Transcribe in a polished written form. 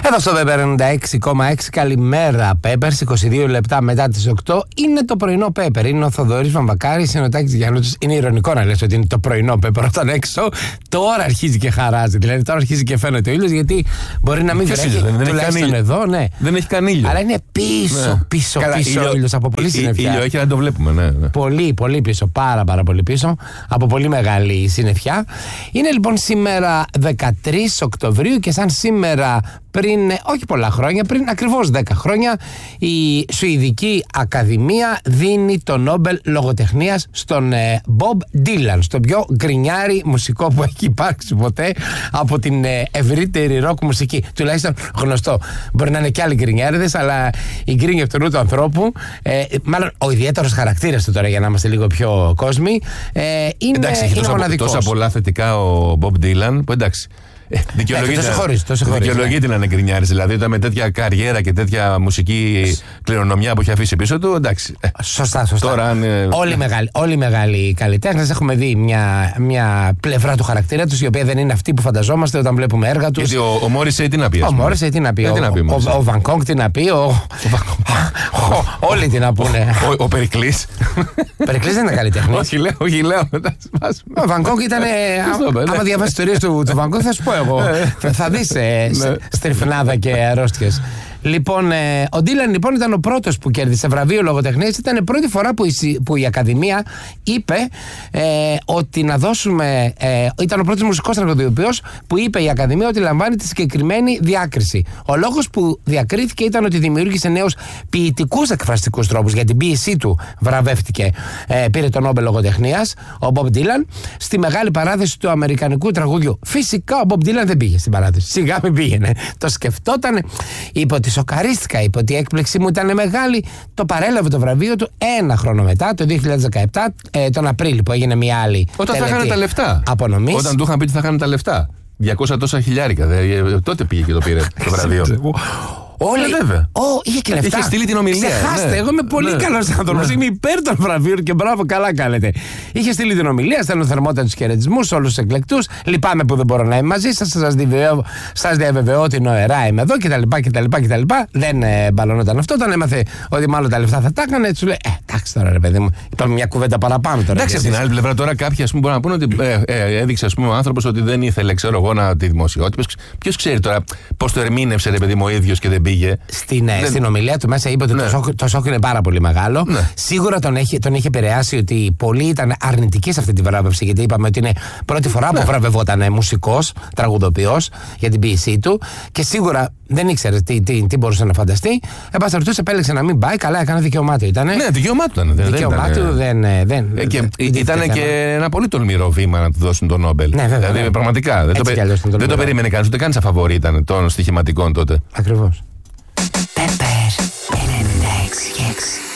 Εδώ στο Πέπερ 96,6 καλημέρα Πέπερς, 22 λεπτά μετά τις 8. Είναι το πρωινό Πέπερ, είναι ο Θοδωρής Βαμβακάρης, είναι ο Τάκης Γιαννούτσος. Είναι ηρωνικό να λες ότι είναι το πρωινό Πέπερ όταν έξω τώρα αρχίζει και χαράζει. Δηλαδή τώρα αρχίζει και φαίνεται ο ήλιος, γιατί μπορεί να μην βρέχει, τουλάχιστον εδώ, ναι. Δεν έχει καν ήλιο. Αλλά είναι πίσω ο ήλιος από πολύ συννεφιά. Ήλιο έχει να το βλέπουμε, ναι. Πολύ πίσω, πάρα πολύ πίσω, από πολύ μεγάλη συννεφιά. Είναι λοιπόν σήμερα 13 Οκτωβρίου και σαν σήμερα πριν, όχι πολλά χρόνια, πριν ακριβώς 10 χρόνια, η Σουηδική Ακαδημία δίνει το Νόμπελ Λογοτεχνίας στον Bob Dylan, στον πιο γκρινιάρη μουσικό που έχει υπάρξει ποτέ από την ευρύτερη ροκ μουσική. Τουλάχιστον γνωστό. Μπορεί να είναι και άλλοι γκρινιάριδες, αλλά η γκρίνια αυτού του ανθρώπου, μάλλον ο ιδιαίτερος χαρακτήρας του τώρα, για να είμαστε λίγο πιο κόσμοι, είναι μοναδικός. Τόσα πολλά θετικά ο Bob Dylan, που εντάξει. Δικαιολογείται να είναι γκρινιάρης. Δηλαδή, με τέτοια καριέρα και τέτοια μουσική κληρονομιά που έχει αφήσει πίσω του, εντάξει. Σωστά. Τώρα, όλοι οι μεγάλοι καλλιτέχνες έχουμε δει μια πλευρά του χαρακτήρα τους, η οποία δεν είναι αυτή που φανταζόμαστε όταν βλέπουμε έργα τους. Γιατί ο Μόρισεϊ τι να πει. Ο Μόρισεϊ τι να πει. Ο Βανκόγκ τι να πει. Όλοι τι να πούνε. Ο Περικλής. Περικλής δεν είναι καλλιτέχνης. Όχι, λέω. Ο Βανκόγκ ήταν. Άμα διαβάσει ιστορίες του Βανκόγκ, θα σου πω εγώ. Θα δεις στριφνάδα και αρρώστιες. Λοιπόν, ο Ντίλαν λοιπόν ήταν ο πρώτος που κέρδισε βραβείο λογοτεχνίας. Ήταν η πρώτη φορά που η Ακαδημία είπε ότι να δώσουμε. Ήταν ο πρώτος μουσικός τραγουδοποιός που είπε η Ακαδημία ότι λαμβάνει τη συγκεκριμένη διάκριση. Ο λόγος που διακρίθηκε ήταν ότι δημιούργησε νέους ποιητικούς εκφραστικούς τρόπους. Για την ποίησή του βραβεύτηκε, πήρε το Νόμπελ Λογοτεχνίας ο Μπομπ Ντίλαν στη μεγάλη παράδοση του αμερικανικού τραγουδιού. Φυσικά ο Μπομπ Ντίλαν δεν πήγε στην παράδοση. Σιγά μην πήγαινε. Το σκεφτότανε, είπε ότι σοκαρίστηκα, είπε ότι η έκπληξή μου ήταν μεγάλη. Το παρέλαβε το βραβείο του ένα χρόνο μετά, το 2017, τον Απρίλιο, που έγινε μια άλλη. Όταν θα είχαν τα λεφτά. Απονομής. Όταν του είχαν πει ότι θα είχαν τα λεφτά. 200 τόσα χιλιάρικα. Τότε πήγε και το πήρε το βραβείο. Βέβαια. Είχε και λεφτά. Είχε στείλει την ομιλία. Ξεχάστε, εγώ είμαι πολύ καλός άνθρωπος. Είμαι υπέρ των βραβείων και μπράβο, καλά κάνετε. Είχε στείλει την ομιλία, στέλνω θερμότατους χαιρετισμούς σε όλους τους εκλεκτούς. Λυπάμαι που δεν μπορώ να είμαι μαζί σας. Σας διαβεβαιώ ότι νοερά είμαι εδώ κτλ. Δεν μπαλωνόταν αυτό. Όταν έμαθε ότι μάλλον τα λεφτά θα τα έκανε, έτσι σου λέει: εντάξει τώρα ρε παιδί μου, είπαμε μια κουβέντα παραπάνω τώρα. Εντάξει, στην άλλη πλευρά τώρα κάποιοι μπορεί να πούνε ότι έδειξε ο άνθρωπος ότι δεν ήθελε, ξέρω εγώ, να τη δημοσιότητα. Ποιος ξέρει τώρα πώς το ερμήνευσε ρε παιδί μου ο ίδιος και δεν πήγε. Στην ομιλία του μέσα είπε ότι το σοκ είναι πάρα πολύ μεγάλο. Σίγουρα τον είχε επηρεάσει ότι πολλοί ήταν αρνητικοί σε αυτή τη βράβευση, γιατί είπαμε ότι είναι πρώτη φορά που βραβευόταν μουσικός, τραγουδοποιός για την ποίησή του και σίγουρα δεν ήξερε τι μπορούσε να φανταστεί. Εν πάση περιπτώσει, επέλεξε να μην πάει. Καλά, έκανε, δικαίωμά του ήταν. Ναι, δικαίωμά του ήταν. Ήταν και ένα πολύ τολμηρό βήμα να του δώσουν τον Νόμπελ. Δηλαδή, πραγματικά δεν το περίμενε κανείς, ούτε καν σαν φαβορί ήταν των στοιχηματικών τότε. Ακριβώς. Πέπερ 96,6